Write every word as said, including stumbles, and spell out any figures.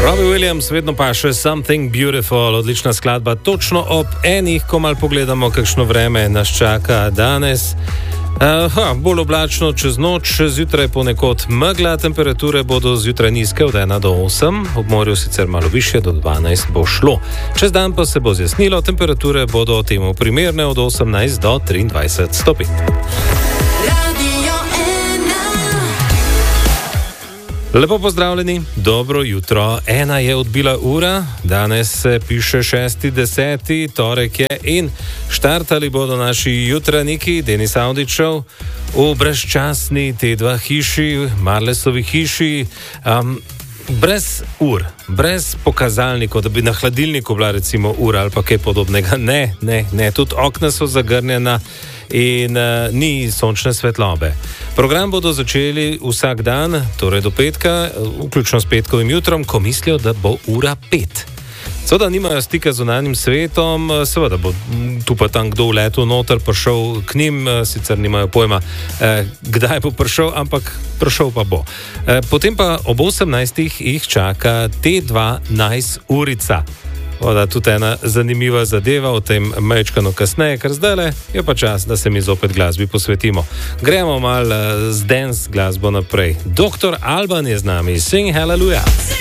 Robbie Williams, vedno pa še Something Beautiful, odlična skladba, točno ob enih, ko mal pogledamo, kakšno vreme nas čaka danes. Uh, ha, bolj oblačno čez noč, zjutraj ponekod megla, temperature bodo zjutraj nizke od ena do osem, ob morju sicer malo više, do dvanajst bo šlo. Čez dan pa se bo zjasnilo, temperature bodo temu primerne od osemnajst do triindvajset stopinj. Lepo pozdravljeni, dobro jutro. Ena je odbila ura, danes se piše šesti deseti, torek je in štartali bodo naši jutraniki, Denis Avdićev, v brezčasni T dva hiši, Marlesovi hiši, um, brez ur, brez pokazalnikov, da bi na hladilniku bila recimo ura ali pa kaj podobnega. Ne, ne, ne, tudi okna so zagrnjena in uh, ni sončne svetlobe. Program bodo začeli vsak dan, torej do petka, vključno s petkovim jutrom, ko mislijo, da bo ura pet. Seveda nimajo stika z zunanjim svetom, seveda bo tu pa tam kdo v letu noter prišel k njim, sicer nimajo pojma, eh, kdaj bo prišel, ampak prišel pa bo. Eh, potem pa ob osemnajstih jih čaka T dva Nice urica. Voda, tudi ena zanimiva zadeva, o tem mečkano kasneje, ker zdajle je pa čas, da se mi zopet glasbi posvetimo. Gremo malo z dance glasbo naprej. doktor Alban je z nami, Sing Hallelujah.